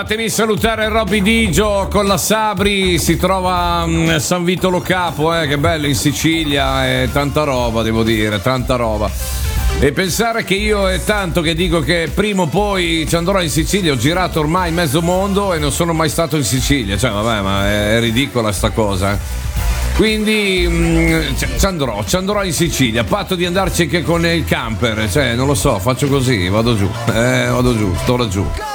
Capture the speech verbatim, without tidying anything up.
Fatemi salutare Robby Digio con la Sabri, si trova a San Vito Lo Capo, eh, che bello, in Sicilia, e tanta roba, devo dire, tanta roba. E pensare che io è tanto che dico che prima o poi ci andrò in Sicilia, ho girato ormai mezzo mondo e non sono mai stato in Sicilia, cioè vabbè, ma è, è ridicola sta cosa, eh. Quindi mh, ci andrò, ci andrò in Sicilia, a patto di andarci anche con il camper, cioè non lo so, faccio così, vado giù, eh, vado giù, sto laggiù.